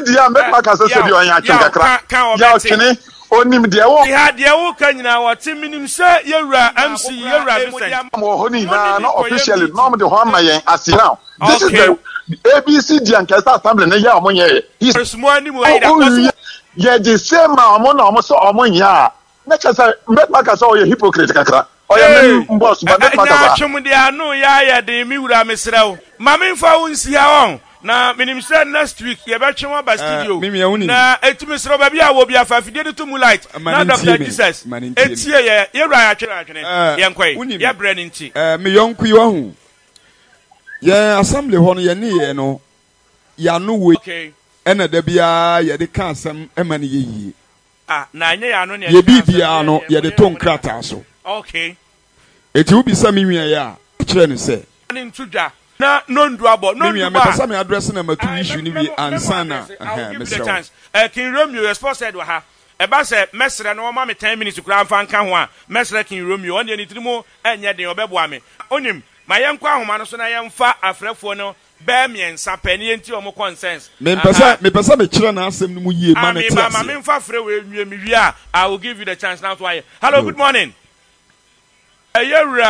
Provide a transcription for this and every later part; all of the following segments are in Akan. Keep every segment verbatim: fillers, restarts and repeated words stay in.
dia make maka say say bi on ya atwe kakra ya otwene onim de wo ya de wo kan nyina wo te minim say yewura M C yewura Vincent mo honi na no officially no me de ho ama yen as now this is the A B C D and Kesa Assembly na ya omonye he small ni mo ida ye the same ma omo na omo so omonye a na chese make maka say o ye hypocrite kakra o ye me boss ba make maka na twem de anu ya ya de mi wura mesrew ma me mfa wo nsia on na minim say next week ye be twem ba studio na etumi sro ba bia wo bia fa fidie to moonlight na Doctor Jesus etie ye ye wura ya twere atwene ye nkoi ye bre ni nti eh me yonku yi wahu ye assembly ho no ye ne ye no ya no we okay ena da bia ye de ka asem ema ne ye yi ah na anya ya no ne ye bibia no ye de ton krata so okay eti ubi sa mi nwie ya kire ne se ni ntudwa na no ndu abo no ndu ba me pesa me address na matu issue ni wi ansa na eh me chance eh kin Romeo response wa ha e ba se mesre no ma me ten minutes kura mfa nka ho a mesre kin Romeo on de ni tirimu enye den obeboa me onim ma yenko ahoma no so na yemfa afrefo no be miensa pani enti o mo consens me pesa me pesa me kire na asem no mu yie ma na tia ma me mfa frɛ we nwie me wi a I will give you the chance now to why hello good morning ayewura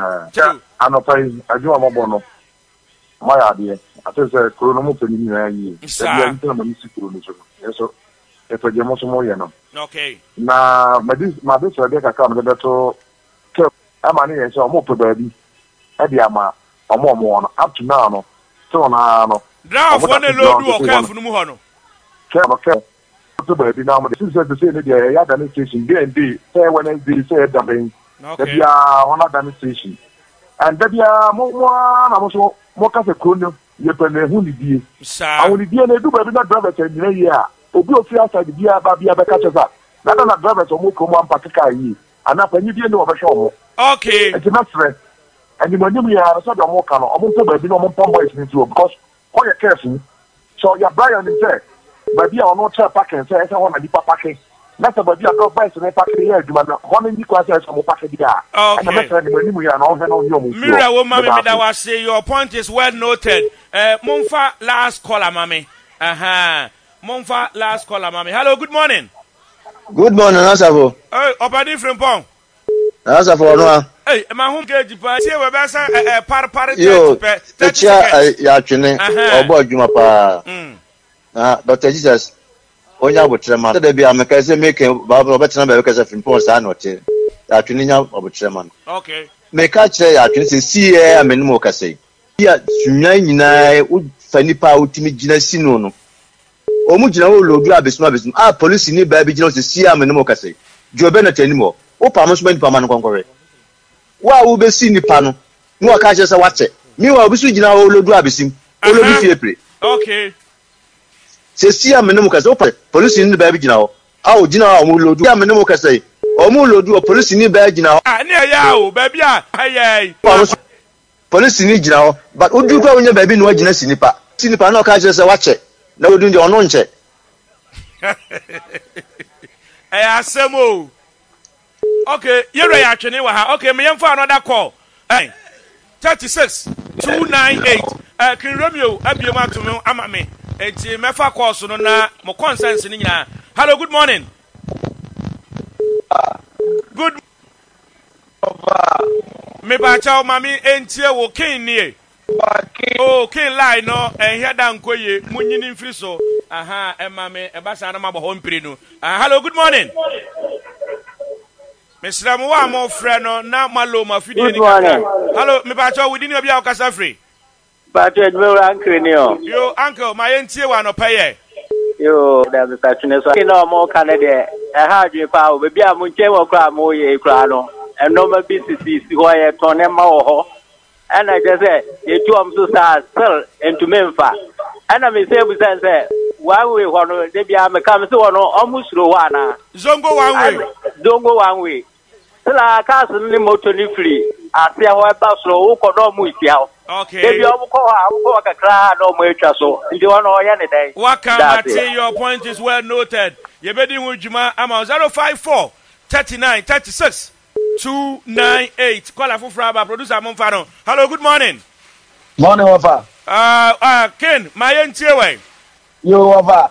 anopai adwo amabo no maya de ate se kuro no mo peni ni ya yi e bia nti na mo si kuro no so eso e to je mo so mo ye no okay na ma dis ma dis so de ka ka mo de to ke ama ni ye so mo pe ba bi e dia ma omo omo no up to now no so na no draw for the load o ka fu no mu ho no ke ba ke to ba bi na mo de si se se ne dia ya da ni station D and D say Wednesday say da ben okay ya ona da ni station and da bia mo mo na mo so mo ka se kronyo ye pe na hu ni die sa awon die na du ba bi na driver say ni ye a obi ofi asa di bia ba bia be ka cheza na na driver so mo ko mo ampa ka yi ana pa ni die ni wo be show mo okay e ti na fre and mo ni ya so da mo ka no o mo to ba bi no mo pon boys ni to because all your careful so ya Brian is there ba bia ono cha parking say say ho na di pa parking na sa ba bia go boys ni parking ya aduma na ho ni kwa say so mo parking dia okay na me ni mo ya no ho na o yo mo mira wo mama me da wa say your point is well noted eh monfa last caller mama aha monfa last caller mama hello good morning good morning asafo eh obadi frimpong asafo no eh ma hum geji pa tie we be say eh par par thirty seconds ya twene obo adwuma pa ah Doctor Jesus onya botrema da bia meka say make baba obetena be ka say frimpong sa no te ya twene nya obotrema no okay meka kire ya twene say see e amenimo ka say ya tunwa nyina u fanipa utimi gina sino no omu gina wo lodu abesuma abesum ah police ni ba bi gina say see amenimo ka say jobe na tanimo o pa mo so nipa man konkore wa wo be si nipa no no ka kire say wache mi wa obi so gina wo lodu abesim o lodu fiepre okay se si amenemo ka say o pa police ni ba bi gina wo ah o gina wo lodu amenemo ka say o mu lodu o police ni ba gina wo ah ni ya o ba bia ayai police ni gina wo but odu kwa wonya ba bi no agina sinipa sinipa na ka kire say wache na odu ndi ono nche eh asemo okay yero ya twene wa ha okay me yemfa another call eh thirty-six two ninety-eight eh King Romeo abiem atomo ama me enti mefa call so no na mo consensus ni nyina hello good morning good me ba cha mami entie wo king nie oh king line no ehia da nkoye munyini mfiri so aha ema me e ba sa na mabo ho mpiri no ah hello good morning Mister Wa mo frɛ no na malo ma fidie ni kaka hello me ba cha we dini obi a okasa free ba to me uncle ni o yo uncle my entie wa no peye yo da be ta tune so no mo ka ne de e ha adwe pa o be a mo nche wo kra mo ye kra no eno ma bi sisi si ho ye to ne ma wo ho ana je se e tu am so sa sel entu memfa ana me se bu se one way ho no de bia me kam se wo no omusuro wa na zongo one way zongo one way sila ka se ni moto ni free ase ho e ba so wo ko do mu ifia okay de bia mo ko ha mo ko ka kra do mo etwa so ndi wo no ye ne dai waka mate your point is well noted ye be di hu djuma ama zero five four thirty-nine thirty-six two ninety-eight call for Fraba producer Monfano hello good morning morning wafa uh uh Ken my entie we yo wafa